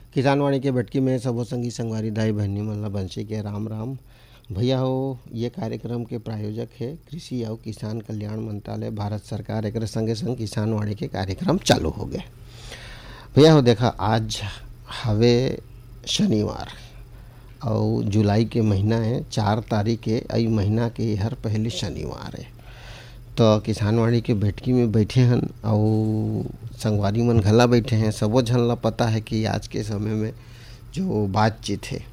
किसानवाड़ी के भटकी में सबो संगी संगवारी दाई बहनी मन ला बंशी के राम राम। भैया हो, ये कार्यक्रम के प्रायोजक है कृषि और किसान कल्याण मंत्रालय भारत सरकार। एक संगे संग किसानवाड़ी के कार्यक्रम चालू हो गए। भैया हो देखा, आज हवे शनिवार और जुलाई के महीना है, 4 तारीख के। आई महीना के हर पहली शनिवार है। तो किसानवाड़ी के बैठकी में बैठे हन और संगवारी मन घला बैठे हैं। सबो झन ला पता है कि आज के समय में जो बातचीत है